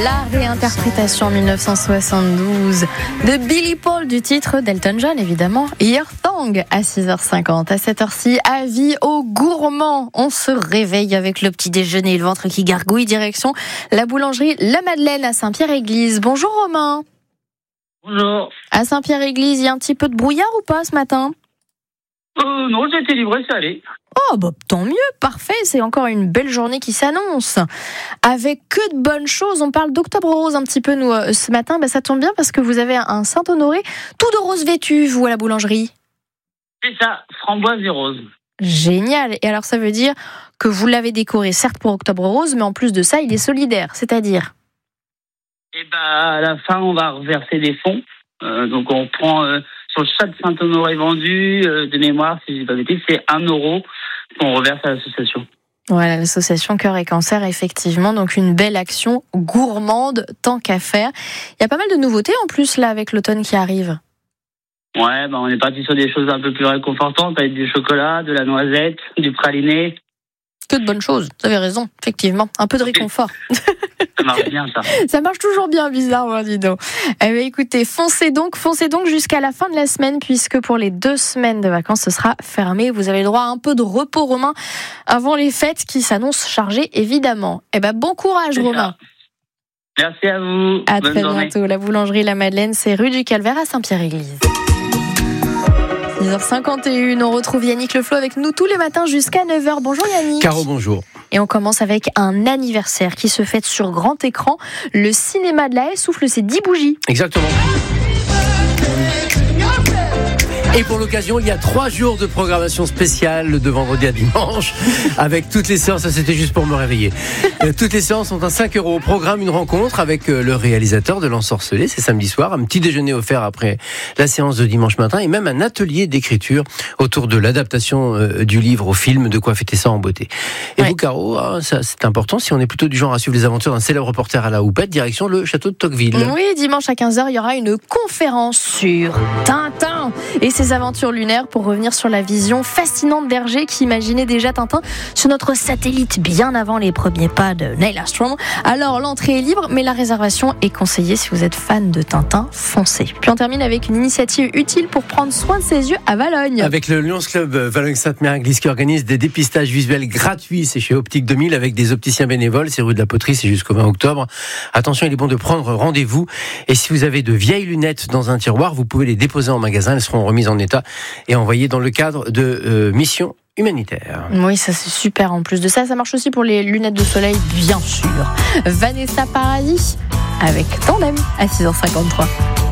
La réinterprétation en 1972 de Billy Paul du titre d'Elton John, évidemment. Your Thong à 6h50. À cette heure-ci, avis aux gourmands. On se réveille avec le petit déjeuner et le ventre qui gargouille, direction la boulangerie La Madeleine à Saint-Pierre-Église. Bonjour Romain. Bonjour. À Saint-Pierre-Église, il y a un petit peu de brouillard ou pas ce matin ? Non, j'ai été livré, ça allait. Oh, bah, tant mieux, parfait, c'est encore une belle journée qui s'annonce. Avec que de bonnes choses, on parle d'Octobre Rose un petit peu, nous, ce matin. Ça tombe bien parce que vous avez un Saint-Honoré tout de rose vêtu, vous, à la boulangerie. C'est ça, framboise et rose. Génial. Et alors, ça veut dire que vous l'avez décoré, certes pour Octobre Rose, mais en plus de ça, il est solidaire, c'est-à-dire ? Et à la fin, on va reverser des fonds. Donc, on prend... sur chaque Saint-Honoré vendu, de mémoire, si je dis pas de bêtises, c'est 1 euro qu'on reverse à l'association. Voilà, l'association Cœur et Cancer, effectivement. Donc, une belle action gourmande, tant qu'à faire. Il y a pas mal de nouveautés, en plus, là, avec l'automne qui arrive. Ouais, on est parti sur des choses un peu plus réconfortantes, avec du chocolat, de la noisette, du praliné. Que de bonnes choses, vous avez raison, effectivement. Un peu de réconfort. Ça marche bien, ça. Ça marche toujours bien, bizarrement, dis donc. Écoutez, foncez donc jusqu'à la fin de la semaine, puisque pour les 2 semaines de vacances, ce sera fermé. Vous avez le droit à un peu de repos, Romain, avant les fêtes qui s'annoncent chargées, évidemment. Bon courage, c'est Romain. Ça. Merci à vous. À Bonne très journée. bientôt. La boulangerie La Madeleine, c'est rue du Calvaire à Saint-Pierre-Église. 6h51, on retrouve Yannick Le Flo avec nous tous les matins jusqu'à 9h. Bonjour Yannick. Caro, bonjour. Et on commence avec un anniversaire qui se fête sur grand écran. Le cinéma de la Haye souffle ses 10 bougies. Exactement. Et pour l'occasion, il y a 3 jours de programmation spéciale de vendredi à dimanche avec toutes les séances. Ça, c'était juste pour me réveiller. Toutes les séances sont à 5 euros. Au programme, une rencontre avec le réalisateur de L'Ensorcelé. C'est samedi soir. Un petit déjeuner offert après la séance de dimanche matin et même un atelier d'écriture autour de l'adaptation du livre au film. De quoi fêter ça en beauté. Et vous, Caro, ça, c'est important. Si on est plutôt du genre à suivre les aventures d'un célèbre reporter à la houppette, direction le château de Tocqueville. Oui, dimanche à 15h, il y aura une conférence sur Tintin et ses aventures lunaires pour revenir sur la vision fascinante d'Hergé qui imaginait déjà Tintin sur notre satellite bien avant les premiers pas de Neil Armstrong. Alors l'entrée est libre, mais la réservation est conseillée si vous êtes fan de Tintin, foncez. Puis on termine avec une initiative utile pour prendre soin de ses yeux à Valogne. Avec le Lions Club Valogne-Sainte-Mère-Église qui organise des dépistages visuels gratuits, c'est chez Optique 2000 avec des opticiens bénévoles, c'est rue de la Poterie, c'est jusqu'au 20 octobre. Attention, il est bon de prendre rendez-vous et si vous avez de vieilles lunettes dans un tiroir, vous pouvez les déposer en magasin, elles seront remises en état et envoyées dans le cadre de missions humanitaires. Oui, ça c'est super. En plus de ça, ça marche aussi pour les lunettes de soleil, bien sûr. Vanessa Paradis avec Tandem à 6h53.